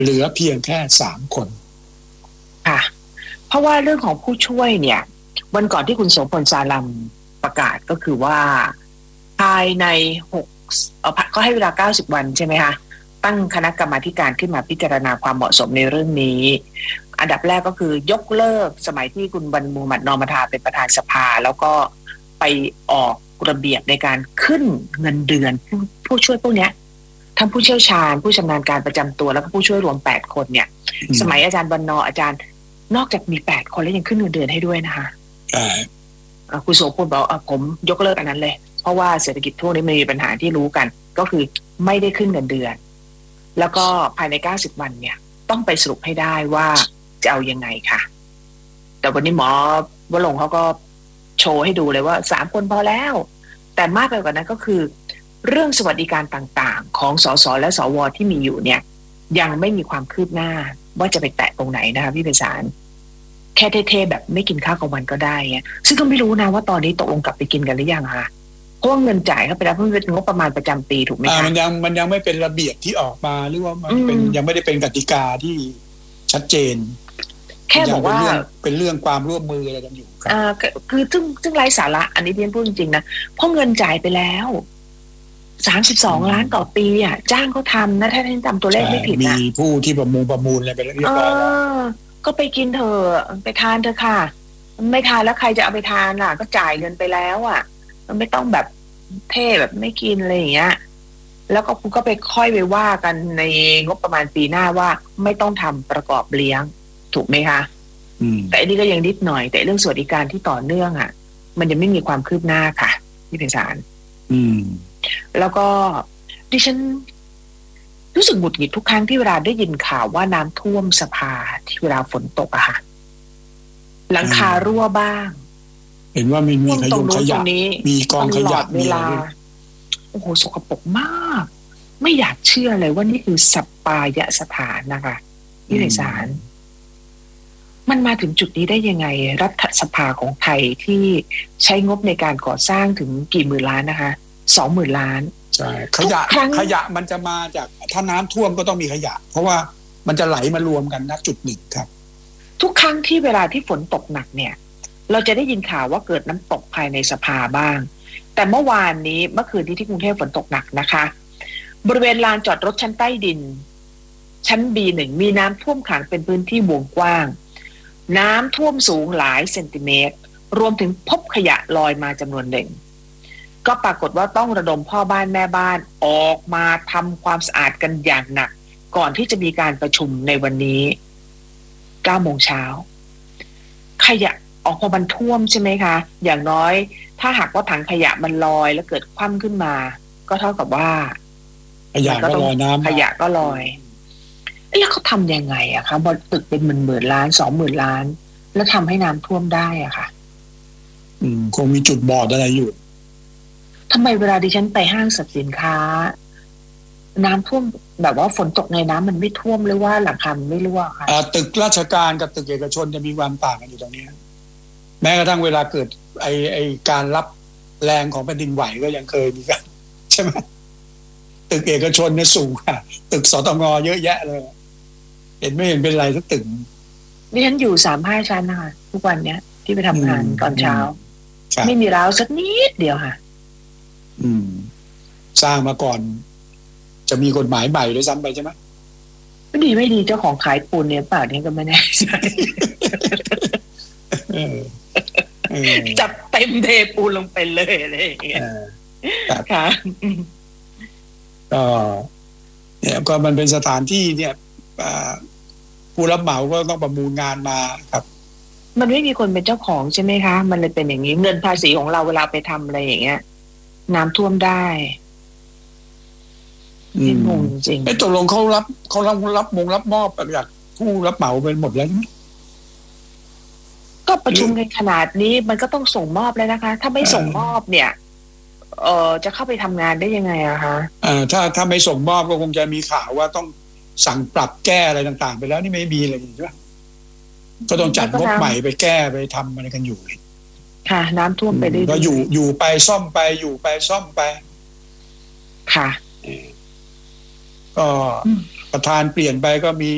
เหลือเพียงแค่3 คนค่ะเพราะว่าเรื่องของผู้ช่วยเนี่ยวันก่อนที่คุณโสพลสาลัมประกาศก็คือว่าภายในก็ให้เวลา90 วันใช่ไหมคะตั้งคณะกรรมาการขึ้นมาพิจารณาความเหมาะสมในเรื่องนี้อันดับแรกก็คือยกเลิกสมัยที่คุณวันมูฮัมหมัดนอมธาเป็นประธานสภาแล้วก็ไปออกระเบียบในการขึ้นเงินเดือนผู้ช่วยพวกนี้ทั้งผู้เชี่ยวชาญผู้ชำนาญการประจำตัวแล้วก็ผู้ช่วยรวม8 คนเนี่ยสมัยอาจารย์บรรณอาจารย์นอกจากมี8 คนแล้วยังขึ้นเงินเดือนให้ด้วยนะคะคุณโสพลบอกผมยกเลิกอันนั้นเลยเพราะว่าเศรษฐกิจทั่วนี้มีปัญหาที่รู้กันก็คือไม่ได้ขึ้นเงินเดือนแล้วก็ภายใน90 วันเนี่ยต้องไปสรุปให้ได้ว่าจะเอายังไงค่ะแต่วันนี้หมอวรงค์เขาก็โชว์ให้ดูเลยว่า3 คนพอแล้วแต่มากไปกว่านั้นก็คือเรื่องสวัสดิการต่างๆของสสและสวที่มีอยู่เนี่ยยังไม่มีความคืบหน้าว่าจะไปแตะตรงไหนนะคะพี่ไพศาลแค่เท่ๆแบบไม่กินข้าวกลางวันก็ได้ซึ่งก็ไม่รู้นะว่าตอนนี้ตกลงกลับไปกินกันหรือยังคะเพราะว่าเงินจ่ายเข้าไปแล้วเพิ่งเป็นงบประมาณประจำปีถูกไหมคะมันยังไม่เป็นระเบียบที่ออกมาหรือว่ามันเป็นยังไม่ได้เป็นกติกาที่ชัดเจนแค่บอกว่าเป็นเรื่องความร่วมมืออะไรกันอยู่ครับคือซึ่งไร้สาระอันนี้เรียนพูดจริงๆนะเพราะเงินจ่ายไปแล้ว32 ล้านต่อปีจ้างเขาทำนะถ้าท่านจำตัวเลขไม่ผิดนะมีผู้ที่ประมูลอะไรไปเรียบร้อยแล้วก็ไปกินเถอะไปทานเถอะค่ะไม่ทานแล้วใครจะเอาไปทานล่ะก็จ่ายเงินไปแล้วมันไม่ต้องแบบเท่แบบไม่กินอะไรอย่างเงี้ยแล้วก็คุณก็ไปค่อยไปว่ากันในงบประมาณปีหน้าว่าไม่ต้องทำประกอบเลี้ยงถูกไหมคะแต่อันนี้ก็ยังนิดหน่อยแต่เรื่องสวัสดิการที่ต่อเนื่องมันยังไม่มีความคืบหน้าค่ะพี่ไพศาลแล้วก็ดิฉันรู้สึกหงุดหงิดทุกครั้งที่เวลาได้ยินข่าวว่าน้ำท่วมสภาที่เวลาฝนตกค่ะหลังคารั่วบ้างเห็นว่ามีขยะมีกองขยะเวลาโอ้โหสกปรกมากไม่อยากเชื่อเลยว่านี่คือสัปปายสถานนะคะพี่ไพศาลมันมาถึงจุดนี้ได้ยังไงรัฐสภาของไทยที่ใช้งบในการก่อสร้างถึงกี่หมื่นล้านนะคะ20,000 ล้านใช่ขยะมันจะมาจากถ้าน้ำท่วมก็ต้องมีขยะเพราะว่ามันจะไหลมารวมกันณจุดหนึ่งครับทุกครั้งที่เวลาที่ฝนตกหนักเนี่ยเราจะได้ยินข่าวว่าเกิดน้ำตกภายในสภาบ้างแต่เมื่อคืนนี้ที่กรุงเทพฝนตกหนักนะคะบริเวณลานจอดรถชั้นใต้ดินชั้น B1 มีน้ำท่วมขังเป็นพื้นที่วงกว้างน้ำท่วมสูงหลายเซนติเมตรรวมถึงพบขยะลอยมาจำนวนหนึ่งก็ปรากฏว่าต้องระดมพ่อบ้านแม่บ้านออกมาทำความสะอาดกันอย่างหนักก่อนที่จะมีการประชุมในวันนี้9 โมงเช้าขยะออกพอมันท่วมใช่ไหมคะอย่างน้อยถ้าหากว่าถังขยะมันลอยแล้วเกิดคว่ำขึ้นมาก็เท่ากับว่าขยะก็ลอยน้ำขยะก็ลอยแล้วเขาทำยังไงคะบนตึกเป็นหมื่นล้าน20,000 ล้านแล้วทำให้น้ำท่วมได้ค่ะคงมีจุดบอดอะไรอยู่ทำไมเวลาดิฉันไปห้างสรรพสินค้าน้ำท่วมแบบว่าฝนตกในน้ำมันไม่ท่วมหรือว่าหลังคาไม่รั่วค่ะตึกราชการกับตึกเอกชนจะมีความต่างกันอยู่ตรงนี้แม้กระทั่งเวลาเกิดไอการรับแรงของแผ่นดินไหวก็ยังเคยมีกันใช่ไหมตึกเอกชนเนี่ยสูงค่ะตึกสตง.เยอะแยะเลยเห็นไม่เห็นเป็นไรสักตึกดิฉันอยู่3-5 ชั้นนะคะทุกวันเนี้ยที่ไปทำงานตอนเช้าไม่มีราวสักนิดเดียวค่ะสร้างมาก่อนจะมีกฎหมายใหม่ด้วยซ้ำไปใช่ไหมไม่ดีเจ้าของขายปูนเนี่ยเปล่าเนี่ยก็ไม่แน่ใจจับเต็มเทปูนลงไปเลยอะไรอย่างเงี้ยค่ะเนี่ยก็มันเป็นสถานที่เนี่ยผู้รับเหมาก็ต้องประมูลงานมาครับมันไม่มีคนเป็นเจ้าของใช่ไหมคะมันเลยเป็นอย่างนี้เงินภาษีของเราเวลาไปทำอะไรอย่างเงี้ยน้ำท่วมได้งงจริงตกลงเขารับมอบจากผู้รับเหมาเป็นหมดแล้วก็ประชุมกันขนาดนี้มันก็ต้องส่งมอบแล้วนะคะถ้าไม่ส่งมอบเนี่ยจะเข้าไปทำงานได้ยังไงอะคะถ้าไม่ส่งมอบก็คงจะมีข่าวว่าต้องสั่งปรับแก้อะไรต่างๆไปแล้วนี่ไม่มีเลยใช่ไหมก็ต้องจัดงบใหม่ไปแก้ไปทำอะไรกันอยู่ค่ะน้ำท่วมไปเรื่อยๆก็อยู่ไปซ่อมไปอยู่ไปซ่อมไปค่ะก็ประธานเปลี่ยนไปก็มี